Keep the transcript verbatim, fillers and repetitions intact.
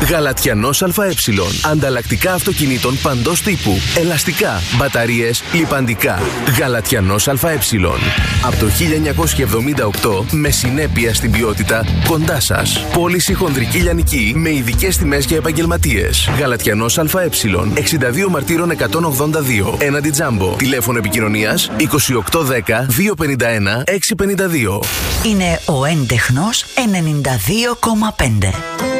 Γαλατιανός ΑΕ. Ανταλλακτικά αυτοκινήτων παντός τύπου. Ελαστικά, μπαταρίες, λιπαντικά. Γαλατιανός ΑΕ. Από το χίλια εννιακόσια εβδομήντα οκτώ με συνέπεια στην ποιότητα κοντά σας. Πώληση χονδρική λιανική με ειδικές τιμές για επαγγελματίες. Γαλατιανός ΑΕ. εξήντα δύο Μαρτύρων εκατόν ογδόντα δύο. Έναντι Τζάμπο. Τηλέφωνο επικοινωνίας είκοσι οκτώ δέκα διακόσια πενήντα ένα εξακόσια πενήντα δύο. Είναι ο έντεχνος ενενήντα δύο κόμμα πέντε.